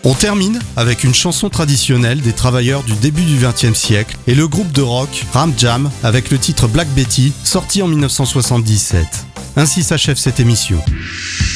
On termine avec une chanson traditionnelle des travailleurs du début du XXe siècle et le groupe de rock Ram Jam avec le titre Black Betty, sorti en 1977. Ainsi s'achève cette émission.